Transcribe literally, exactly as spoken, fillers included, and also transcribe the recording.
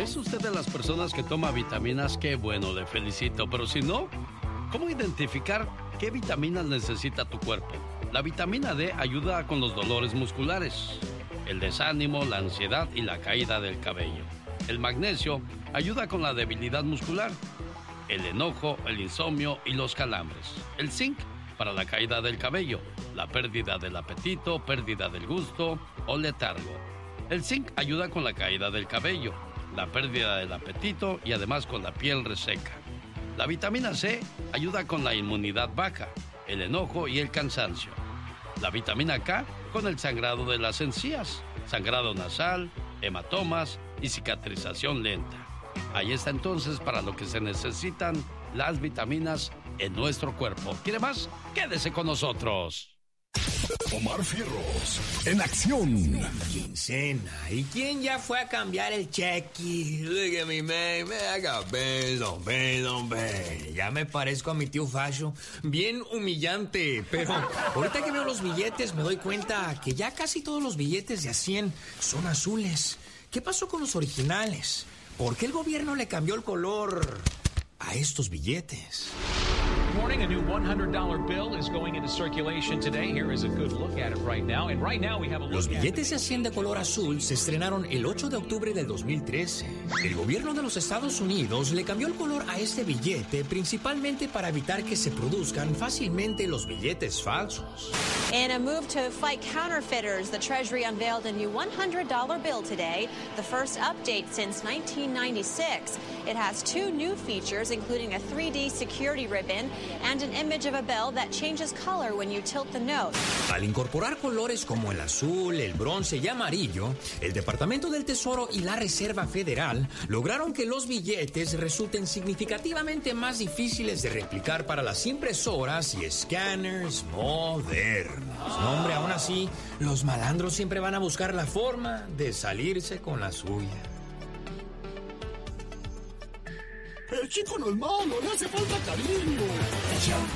es usted de las personas que toma vitaminas, qué bueno, le felicito. Pero si no, ¿cómo identificar qué vitaminas necesita tu cuerpo? La vitamina D ayuda con los dolores musculares, el desánimo, la ansiedad y la caída del cabello. El magnesio ayuda con la debilidad muscular, el enojo, el insomnio y los calambres. El zinc para la caída del cabello, la pérdida del apetito, pérdida del gusto o letargo. El zinc ayuda con la caída del cabello, la pérdida del apetito y además con la piel reseca. La vitamina C ayuda con la inmunidad baja, el enojo y el cansancio. La vitamina K con el sangrado de las encías, sangrado nasal, hematomas y cicatrización lenta. Ahí está entonces para lo que se necesitan las vitaminas en nuestro cuerpo. ¿Quiere más? Quédese con nosotros. Omar Fierros, en acción. Quincena. ¿Y quién ya fue a cambiar el cheque? Look at me, man. Me haga beso, beso, beso. Ya me parezco a mi tío Facho. Bien humillante. Pero ahorita que veo los billetes me doy cuenta que ya casi todos los billetes de a cien son azules. ¿Qué pasó con los originales? ¿Por qué el gobierno le cambió el color a estos billetes? Good morning. A new one hundred dollar bill is going into circulation today. Here is a good look at it right now. And right now we have a look Los billetes de a cien de color azul se estrenaron el ocho de octubre del dos mil trece. El gobierno de los Estados Unidos le cambió el color a este billete principalmente para evitar que se produzcan fácilmente los billetes falsos. In a move to fight counterfeiters, the Treasury unveiled a new one hundred dollar bill today, the first update since nineteen ninety-six. It has two new features, including a three D security ribbon and an image of a bell that changes color when you tilt the note. Al incorporar colores como el azul, el bronce y amarillo, el Departamento del Tesoro y la Reserva Federal lograron que los billetes resulten significativamente más difíciles de replicar para las impresoras y escáneres modernos. No, hombre, aún así, los malandros siempre van a buscar la forma de salirse con la suya. El chico no es malo, le hace falta cariño.